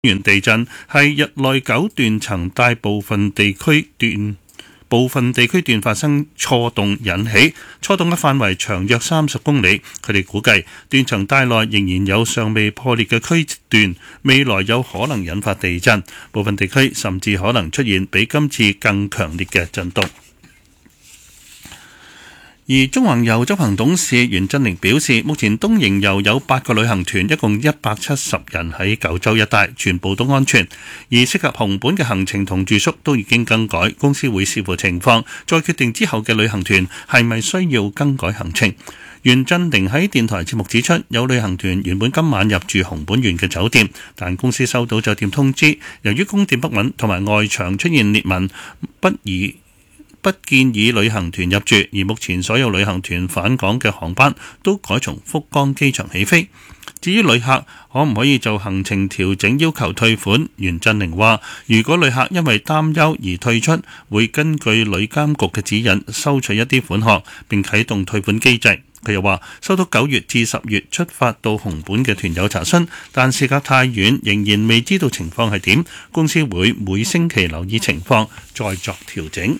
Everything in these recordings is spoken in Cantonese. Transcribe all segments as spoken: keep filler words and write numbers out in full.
原地震係日內九斷層大部分地區斷部分地區段發生錯動引起，錯動嘅範圍長約三十公里。佢哋估計斷層帶內仍然有尚未破裂嘅區段，未來有可能引發地震，部分地區甚至可能出現比今次更強烈嘅震動。而中環遊執行董事袁振寧表示，目前東瀛遊有八個旅行團，一共一百七十人喺九州一帶，全部都安全。而適合紅本嘅行程同住宿都已經更改，公司會視乎情況，再決定之後嘅旅行團係咪需要更改行程。袁振寧喺電台節目指出，有旅行團原本今晚入住紅本縣嘅酒店，但公司收到酒店通知，由於供電不穩同埋外牆出現裂紋，不宜不建議旅行團入住，而目前所有旅行團返港嘅航班都改從福岡機場起飛。至於旅客可唔可以就行程調整要求退款，袁振寧話：如果旅客因為擔憂而退出，會根據旅監局嘅指引收取一啲款項，並啟動退款機制。佢又話：收到九月至十月出發到紅本嘅團友查詢，但事隔太遠，仍然未知道情況係點，公司會每星期留意情況，再作調整。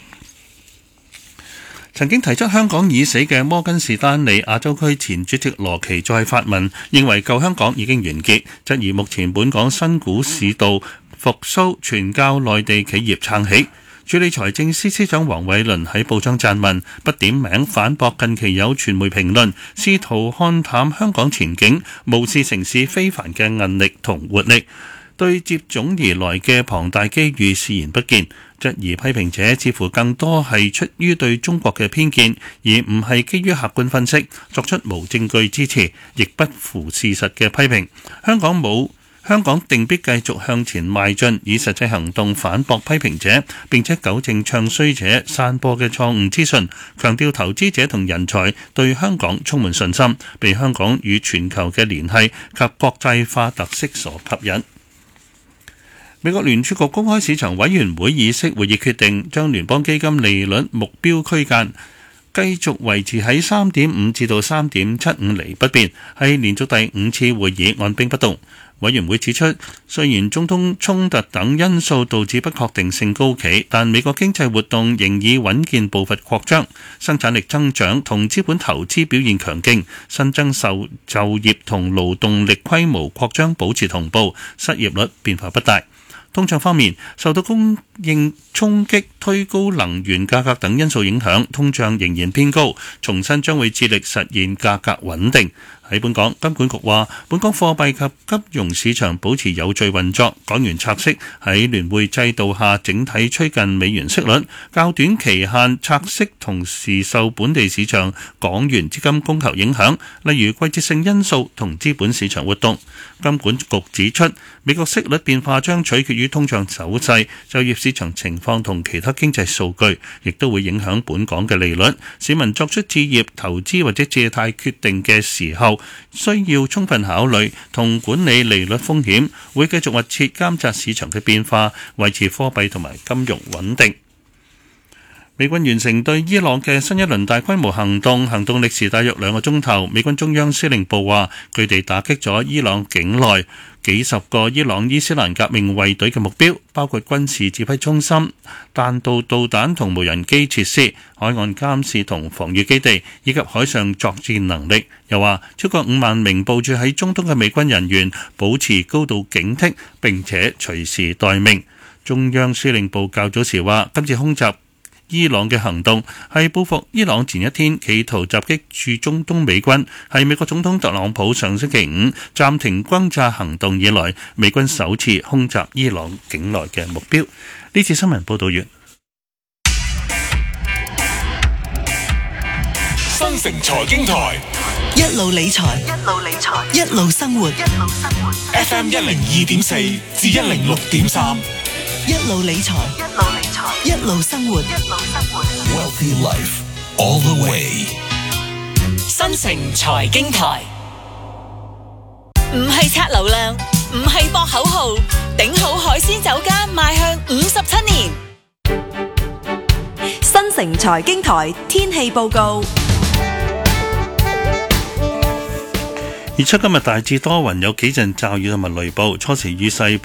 曾經提出香港已死嘅摩根士丹利亞洲區前主席羅奇再發文，認為舊香港已經完結，質疑目前本港新股市道復甦全靠內地企業撐起。署理財政司司長黃偉綸喺報章撰文，不點名反駁近期有傳媒評論，試圖看淡香港前景，無視城市非凡嘅韌力同活力，對接踵而來嘅龐大機遇視而不見。質疑批評者似乎更多係出於對中國嘅偏見，而唔係基於客觀分析，作出無證據支持，亦不符事實嘅批評。香港冇香港定必繼續向前邁進，以實際行動反駁批評者，並且糾正唱衰者散播嘅錯誤資訊，強調投資者同人才對香港充滿信心，被香港與全球嘅聯繫及國際化特色所吸引。美國聯儲局公開市場委員會議息會議決定，將聯邦基金利率目標區間繼續維持喺三點五至到三點七五厘不變，係連續第五次會議按兵不動。委員會指出，雖然中東衝突等因素導致不確定性高企，但美國經濟活動仍以穩健步伐擴張，生產力增長同資本投資表現強勁，新增受就業同勞動力規模擴張保持同步，失業率變化不大。通脹方面，受到供應衝擊、推高能源價格等因素影響，通脹仍然偏高，重申將會致力實現價格穩定。喺本港，金管局話，本港貨幣及金融市場保持有序運作，港元拆息喺聯匯制度下整體趨近美元息率，較短期限拆息同時受本地市場港元資金供求影響，例如季節性因素同資本市場活動。金管局指出，美國息率變化將取決於通脹走勢、就業市場情況同其他經濟數據，亦都會影響本港嘅利率。市民作出置業、投資或者借貸決定嘅時候，需要充分考慮同管理利率風險，會繼續密切監察市場嘅變化，維持貨幣同埋金融穩定。美軍完成對伊朗嘅新一輪大規模行動，行動歷時大約兩個鐘頭。美軍中央司令部話，佢哋打擊咗伊朗境內幾十個伊朗伊斯蘭革命衛隊嘅目標，包括軍事指揮中心、彈道導彈同無人機設施、海岸監視同防禦基地，以及海上作戰能力。又話，超過五萬名部署喺中東嘅美軍人員保持高度警惕，並且隨時待命。中央司令部較早時話，今次空襲伊朗嘅行動係報復伊朗前一天企圖襲擊駐中東美軍，係美國總統特朗普上星期五暫停轟炸行動以來，美軍首次空襲伊朗境內嘅目標。呢次新聞報道完。 新城財經台一路理財，一路理財，一路生活，一路生活。 F M 一零二點四至一零六點三。 一路理財，一路理財，一路生活，一路生活。 Wealthy life all the way。 新城財經台，唔係刷流量，唔係博口號，頂好海鮮酒家邁向五十七年。 新城財經台天氣報告。 預測今日大致多雲，有幾陣驟雨同埋雷暴，初時雨勢